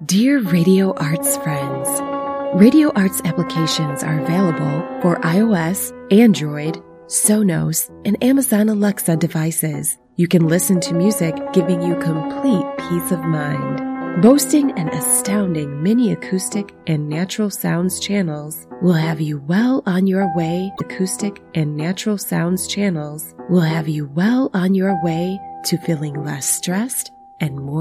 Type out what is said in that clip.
Dear Radio Arts friends, Radio Arts applications are available for iOS, Android, Sonos, and Amazon Alexa devices. You can listen to music giving you complete peace of mind. Boasting an astounding mini acoustic and natural sounds channels will have you well on your way. Acoustic and natural sounds channels will have you well on your way to feeling less stressed and more